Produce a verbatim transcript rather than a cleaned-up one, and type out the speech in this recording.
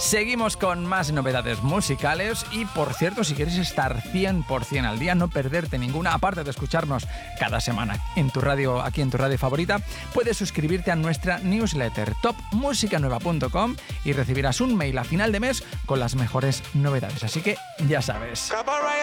Seguimos con más novedades musicales y, por cierto, si quieres estar cien por ciento al día, no perderte ninguna, aparte de escucharnos cada semana en tu radio, aquí en tu radio favorita, puedes suscribirte a nuestra newsletter top música nueva punto com y recibirás un mail a final de mes con las mejores novedades. Así que ya sabes.